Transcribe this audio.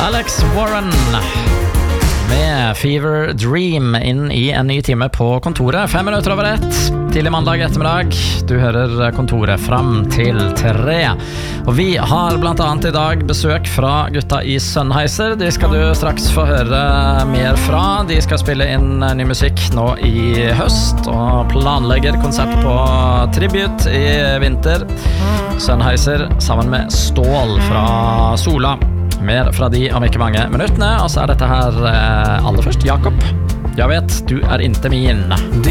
Alex Warren med Fever Dream inn i en ny time på kontoret. 5 minutter over 1, tidlig mandag ettermiddag. Du hører kontoret fram til 3. Og vi har blant annet i dag besøk fra gutta i Sennheiser. De skal du straks få høre mer fra. De skal spille inn ny musikk nå i høst, og planlegger konsert på Tribute i vinter. Sennheiser sammen med Stål fra Sola. Mer fra de om ikke mange minuttene. Og så dette her aller først Jakob. Jeg vet, du inte min.